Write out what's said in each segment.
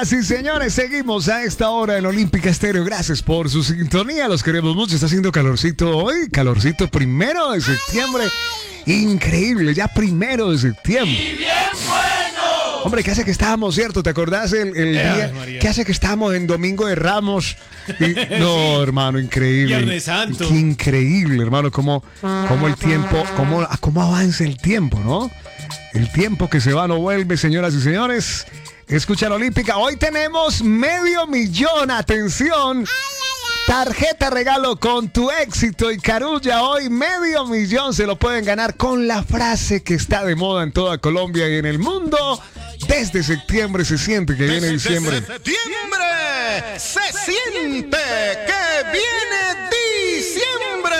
Señoras y señores, seguimos a esta hora en Olímpica Estéreo. Gracias por su sintonía, los queremos mucho. Está haciendo calorcito hoy, calorcito 1 de septiembre. Increíble, ya 1 de septiembre. ¡Y bien bueno! Hombre, ¿qué hace que estábamos, cierto? ¿Te acordás el día? María. ¿Qué hace que estábamos en Domingo de Ramos? No, hermano, increíble. Viernes Santo. Qué increíble, hermano, cómo el tiempo, cómo avanza el tiempo, ¿no? El tiempo que se va no vuelve, señoras y señores. Escucha la Olímpica. Hoy tenemos $500,000. Atención. Tarjeta regalo con tu éxito y Carulla. Hoy $500,000 se lo pueden ganar con la frase que está de moda en toda Colombia y en el mundo. Desde septiembre se siente que viene diciembre. Desde septiembre se siente que viene diciembre.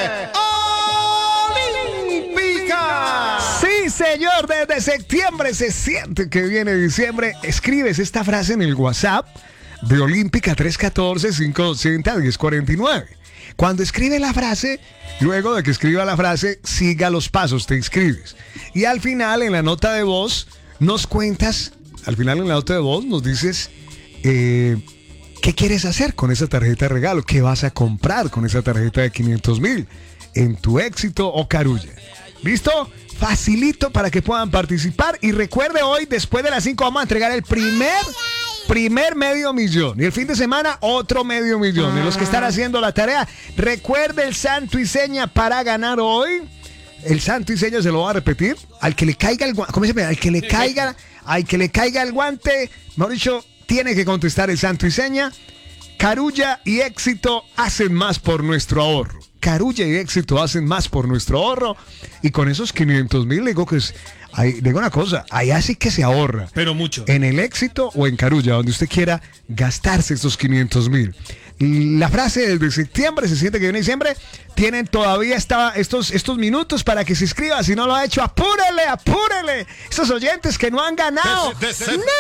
Olímpica. Sí, señor, desde septiembre se siente que viene diciembre. Escribes esta frase en el WhatsApp de Olímpica 314-580-1049. Cuando escribe la frase, luego de que escriba la frase, siga los pasos, te inscribes. Y al final, en la nota de voz, nos cuentas, nos dices qué quieres hacer con esa tarjeta de regalo, qué vas a comprar con esa tarjeta de 500,000 en tu éxito o Carulla. ¿Listo? Facilito para que puedan participar. Y recuerde, hoy, después de las 5, vamos a entregar el primer $500,000. Y el fin de semana, otro $500,000. Y los que están haciendo la tarea, recuerde el santo y seña para ganar hoy. El santo y seña se lo voy a repetir. Al que le caiga el guante, al que le caiga el guante, mejor dicho, tiene que contestar el santo y seña. Carulla y éxito hacen más por nuestro ahorro. Carulla y éxito hacen más por nuestro ahorro. Y con esos 500,000 le digo una cosa, allá sí que se ahorra. Pero mucho. En el éxito o en Carulla, donde usted quiera gastarse estos 500,000. La frase desde septiembre se siente que viene diciembre. Tienen todavía estos minutos para que se inscriba. Si no lo ha hecho, apúrele. Esos oyentes que no han ganado. No.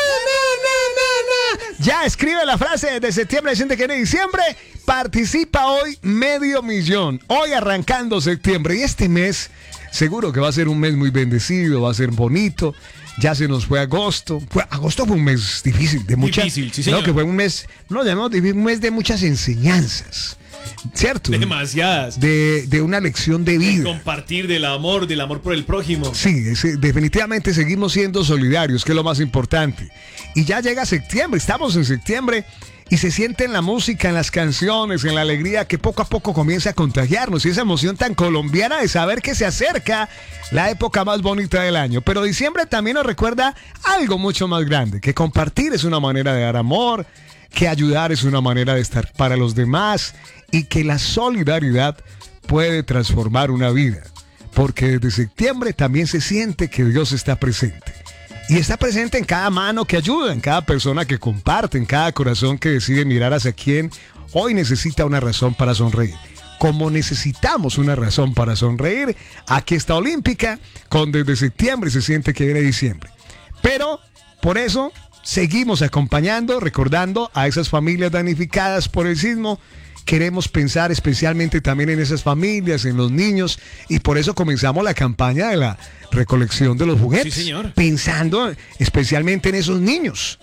Ya escribe la frase desde septiembre, se siente que viene diciembre. Participa hoy $500,000. Hoy arrancando septiembre. Y este mes seguro que va a ser un mes muy bendecido, va a ser bonito. Ya se nos fue agosto. Agosto fue un mes difícil, sí, señor. No, que fue un mes, no lo llamamos difícil, un mes de muchas enseñanzas. ¿Cierto? Demasiadas. De una lección de vida. Compartir del amor por el prójimo. Sí, definitivamente seguimos siendo solidarios, que es lo más importante. Y ya llega septiembre, estamos en septiembre. Y se siente en la música, en las canciones, en la alegría que poco a poco comienza a contagiarnos. Y esa emoción tan colombiana de saber que se acerca la época más bonita del año. Pero diciembre también nos recuerda algo mucho más grande. Que compartir es una manera de dar amor. Que ayudar es una manera de estar para los demás. Y que la solidaridad puede transformar una vida. Porque desde septiembre también se siente que Dios está presente. Y está presente en cada mano que ayuda, en cada persona que comparte, en cada corazón que decide mirar hacia quien hoy necesita una razón para sonreír. Como necesitamos una razón para sonreír, aquí está Olímpica, con desde septiembre se siente que viene diciembre. Pero, por eso, seguimos acompañando, recordando a esas familias damnificadas por el sismo. Queremos pensar especialmente también en esas familias, en los niños, y por eso comenzamos la campaña de la recolección de los juguetes. Sí, señor. Pensando especialmente en esos niños.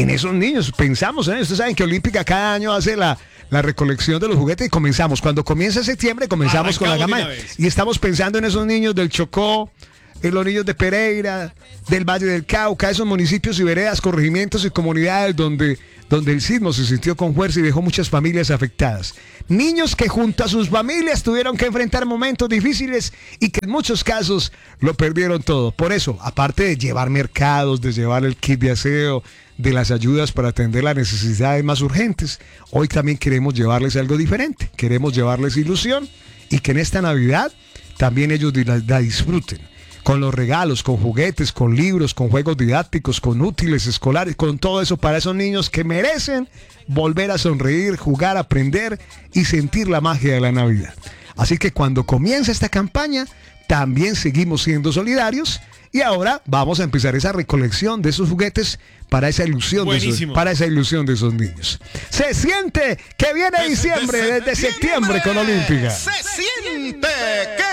Pensamos en eso. Ustedes saben que Olímpica cada año hace la recolección de los juguetes y comenzamos. Cuando comienza septiembre, comenzamos con la gama. Y estamos pensando en esos niños del Chocó, en los niños de Pereira, del Valle del Cauca, esos municipios y veredas, corregimientos y comunidades donde el sismo se sintió con fuerza y dejó muchas familias afectadas. Niños que junto a sus familias tuvieron que enfrentar momentos difíciles y que en muchos casos lo perdieron todo. Por eso, aparte de llevar mercados, de llevar el kit de aseo, de las ayudas para atender las necesidades más urgentes, hoy también queremos llevarles algo diferente. Queremos llevarles ilusión y que en esta Navidad también ellos la disfruten. Con los regalos, con juguetes, con libros, con juegos didácticos, con útiles escolares, con todo eso para esos niños que merecen volver a sonreír, jugar, aprender y sentir la magia de la Navidad. Así que cuando comienza esta campaña, también seguimos siendo solidarios y ahora vamos a empezar esa recolección de esos juguetes para esa ilusión de esos niños. Se siente que viene diciembre desde septiembre con Olímpica. Se siente que